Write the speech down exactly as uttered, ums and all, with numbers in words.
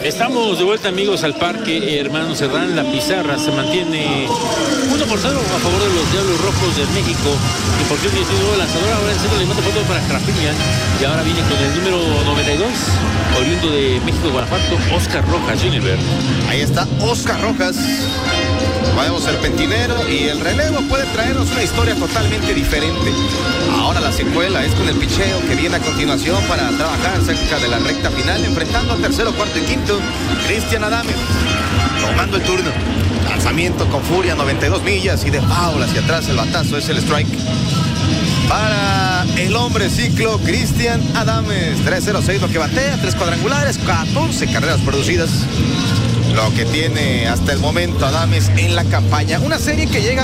Estamos de vuelta, amigos, al Parque Hermano Cerdán. La pizarra se mantiene uno por cero a favor de los Diablos Rojos de México. Y por cierto, tiene nuevo lanzador. Ahora el centro le manda foto para Crafilian. Y ahora viene con el número noventa y dos, oriundo de México, Guanajuato, Oscar Rojas Junior Ahí está Oscar Rojas. Vamos serpentinero y el relevo puede traernos una historia totalmente diferente. Ahora la secuela es con el picheo que viene a continuación para trabajar cerca de la recta final, enfrentando a tercero, cuarto y quinto. Cristian Adames tomando el turno. Lanzamiento con furia, noventa y dos millas y de foul hacia atrás. El batazo es el strike para el hombre ciclo Cristian Adames. tres cero seis lo que batea, tres cuadrangulares, catorce carreras producidas. Lo que tiene hasta el momento Adames en la campaña. Una serie que llega